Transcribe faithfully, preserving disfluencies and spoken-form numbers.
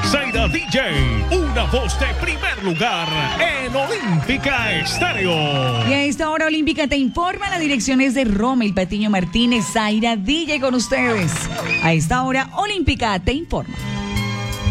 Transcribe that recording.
Zaira D J, una voz de primer lugar en Olímpica Estéreo. Y a esta hora Olímpica te informa, la dirección es de Rommel Patiño Martínez, Zaira D J con ustedes. A esta hora Olímpica te informa.